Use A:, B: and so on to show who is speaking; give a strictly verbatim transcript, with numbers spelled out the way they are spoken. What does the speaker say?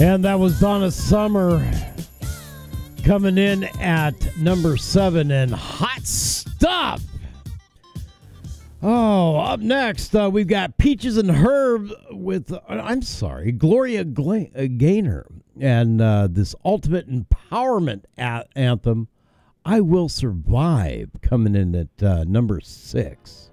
A: And that was Donna Summer coming in at number seven and Hot Stuff. Oh, up next, uh, we've got Peaches and Herb with, uh, I'm sorry, Gloria Gla- uh, Gaynor. And uh, this ultimate empowerment a- anthem, I Will Survive, coming in at uh, number six.